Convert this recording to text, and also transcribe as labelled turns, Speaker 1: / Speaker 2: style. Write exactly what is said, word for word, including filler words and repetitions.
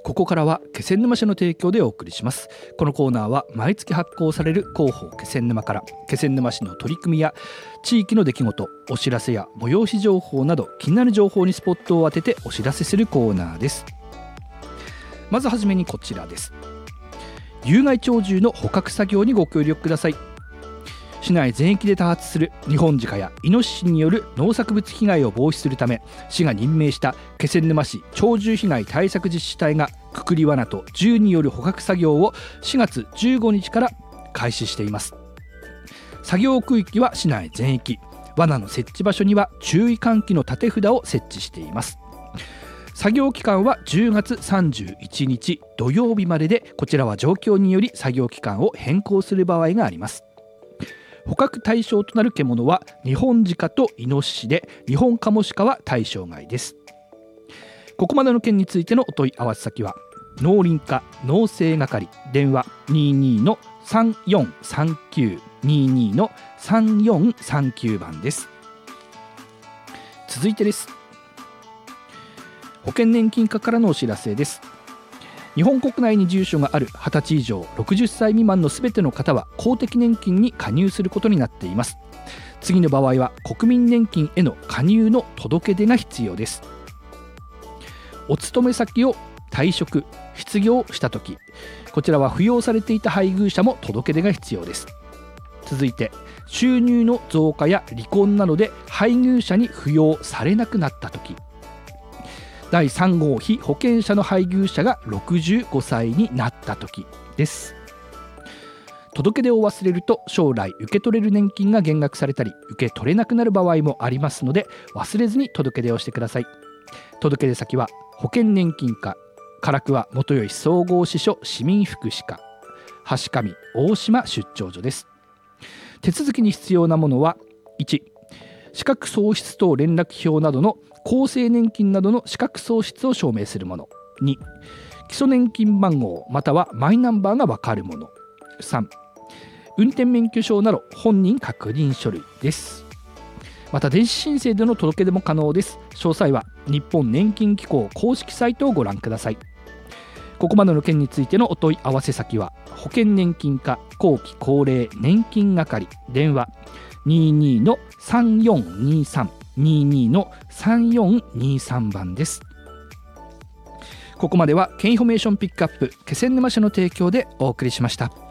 Speaker 1: ここからは気仙沼市の提供でお送りします。このコーナーは毎月発行される広報気仙沼から気仙沼市の取り組みや地域の出来事、お知らせや催し情報など気になる情報にスポットを当ててお知らせするコーナーです。まずはじめにこちらです。有害鳥獣の捕獲作業にご協力ください。市内全域で多発するニホンジカやイノシシによる農作物被害を防止するため、市が任命した気仙沼市鳥獣被害対策実施隊がくくり罠と銃による捕獲作業をしがつじゅうごにちから開始しています。作業区域は市内全域、罠の設置場所には注意喚起の立て札を設置しています。作業期間はじゅうがつさんじゅういちにち土曜日までで、こちらは状況により作業期間を変更する場合があります。捕獲対象となる獣はニホンジカとイノシシで、ニホンカモシカは対象外です。ここまでの件についてのお問い合わせ先は農林課農政係、電話 にじゅうにのさんよんさんきゅう にじゅうにのさんよんさんきゅう番です。続いてです。保険年金課からのお知らせです。日本国内に住所があるはたち以上ろくじゅっさい未満のすべての方は公的年金に加入することになっています。次の場合は国民年金への加入の届け出が必要です。お勤め先を退職・失業したとき、こちらは扶養されていた配偶者も届け出が必要です。続いて収入の増加や離婚などで配偶者に扶養されなくなったとき、だいさん号被保険者の配偶者がろくじゅうごさいになったときです。届け出を忘れると将来受け取れる年金が減額されたり受け取れなくなる場合もありますので、忘れずに届け出をしてください。届け出先は保険年金課唐桑元吉総合支所市民福祉課橋上大島出張所です。手続きに必要なものは、いち資格喪失等連絡票などの厚生年金などの資格喪失を証明するもの、に基礎年金番号またはマイナンバーが分かるもの、さん運転免許証など本人確認書類です。また電子申請での届け出も可能です。詳細は日本年金機構公式サイトをご覧ください。ここまでの件についてのお問い合わせ先は保険年金課後期高齢年金係、電話 にじゅうにのさんよんにさん にじゅうにのさんよんにさん番です。ここまではケンインフォメーションピックアップ気仙沼市の提供でお送りしました。